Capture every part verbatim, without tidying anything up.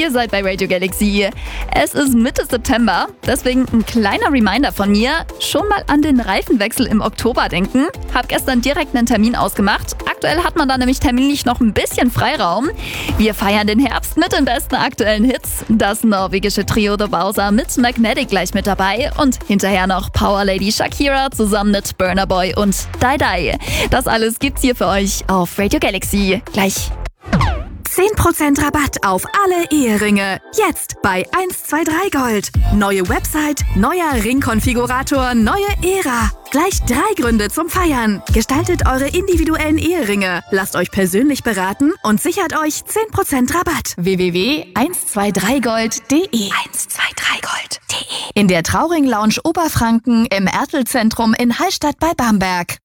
Ihr seid bei Radio Galaxy. Es ist Mitte September, deswegen ein kleiner Reminder von mir. Schon mal an den Reifenwechsel im Oktober denken. Hab gestern direkt einen Termin ausgemacht. Aktuell hat man da nämlich terminlich noch ein bisschen Freiraum. Wir feiern den Herbst mit den besten aktuellen Hits. Das norwegische Trio The Bowser mit Magnetic gleich mit dabei. Und hinterher noch Power Lady Shakira zusammen mit Burna Boy und Die Die. Das alles gibt's hier für euch auf Radio Galaxy. Gleich. zehn Prozent Rabatt auf alle Eheringe. Jetzt bei eins zwei drei Gold. Neue Website, neuer Ringkonfigurator, neue Ära. Gleich drei Gründe zum Feiern. Gestaltet eure individuellen Eheringe. Lasst euch persönlich beraten und sichert euch zehn Prozent Rabatt. w w w punkt eins zwei drei gold punkt de eins zwei drei gold punkt de In der Trauring Lounge Oberfranken im Ertel-Zentrum in Hallstatt bei Bamberg.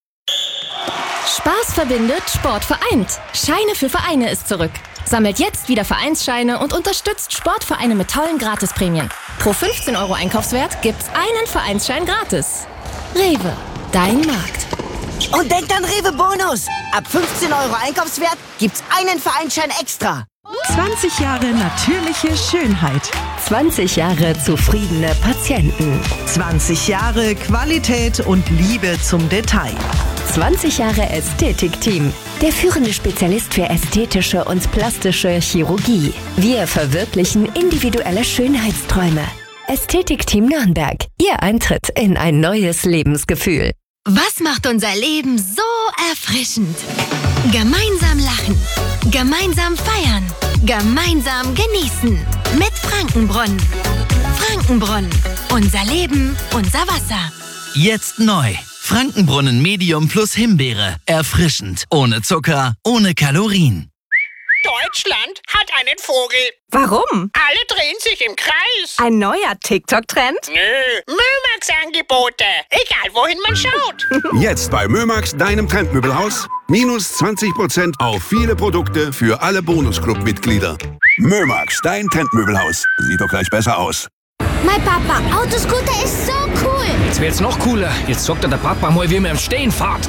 Spaß verbindet, Sport vereint. Scheine für Vereine ist zurück. Sammelt jetzt wieder Vereinsscheine und unterstützt Sportvereine mit tollen Gratisprämien. Pro fünfzehn Euro Einkaufswert gibt's einen Vereinsschein gratis. Rewe, dein Markt. Und denkt an Rewe Bonus. Ab fünfzehn Euro Einkaufswert gibt's einen Vereinsschein extra. zwanzig Jahre natürliche Schönheit. zwanzig Jahre zufriedene Patienten. zwanzig Jahre Qualität und Liebe zum Detail. zwanzig Jahre Ästhetikteam. Der führende Spezialist für ästhetische und plastische Chirurgie. Wir verwirklichen individuelle Schönheitsträume. Ästhetikteam Nürnberg. Ihr Eintritt in ein neues Lebensgefühl. Was macht unser Leben so erfrischend? Gemeinsam lachen, gemeinsam feiern, gemeinsam genießen. Mit Frankenbrunnen. Frankenbrunnen. Unser Leben, unser Wasser. Jetzt neu. Frankenbrunnen Medium plus Himbeere. Erfrischend. Ohne Zucker, ohne Kalorien. Deutschland hat einen Vogel. Warum? Alle drehen sich im Kreis. Ein neuer TikTok-Trend? Nö, Mömax-Angebote. Egal, wohin man schaut. Jetzt bei Mömax, deinem Trendmöbelhaus. Minus zwanzig Prozent auf viele Produkte für alle Bonusclub-Mitglieder. Mömax, dein Trendmöbelhaus. Sieht doch gleich besser aus. Mein Papa, Autoscooter ist so cool. Jetzt wird's noch cooler. Jetzt sagt der Papa mal, wie man im Stehen fährt.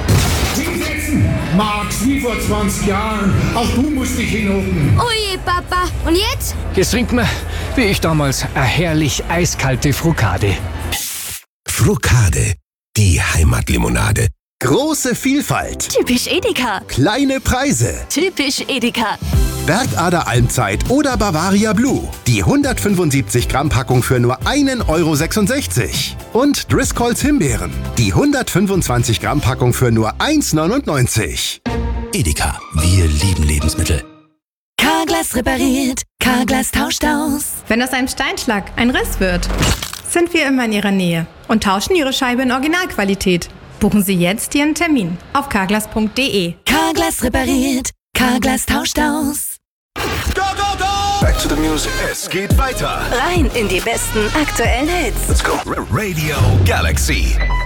Max, wie vor zwanzig Jahren. Auch du musst dich hinhocken. Oje, Papa. Und jetzt? Jetzt trinkt man, wie ich damals, eine herrlich eiskalte Frukade. Frukade, die Heimatlimonade. Große Vielfalt. Typisch Edeka. Kleine Preise. Typisch Edeka. Bergader Almzeit oder Bavaria Blue. Die hundertfünfundsiebzig Gramm Packung für nur einen Euro sechsundsechzig. Und Driscolls Himbeeren. Die hundertfünfundzwanzig Gramm Packung für nur eins neunundneunzig. Edeka, wir lieben Lebensmittel. Carglass repariert, Carglass tauscht aus. Wenn aus einem Steinschlag ein Riss wird, sind wir immer in Ihrer Nähe und tauschen Ihre Scheibe in Originalqualität. Buchen Sie jetzt Ihren Termin auf carglass punkt de. Carglass repariert, Carglass tauscht aus. Go, go, go! Back to the music. Es geht weiter. Rein in die besten aktuellen Hits. Let's go. Radio Galaxy.